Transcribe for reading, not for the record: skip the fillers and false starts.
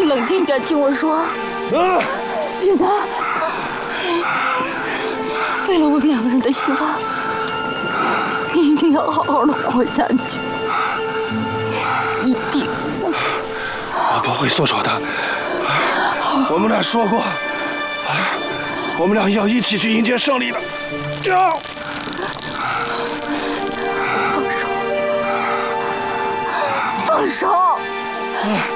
你冷静一点，听我说。云南，为了我们两个人的希望，你一定要好好的活下去，一定。 我不会松手的。我们俩说过，我们俩要一起去迎接胜利的。 放手！放手！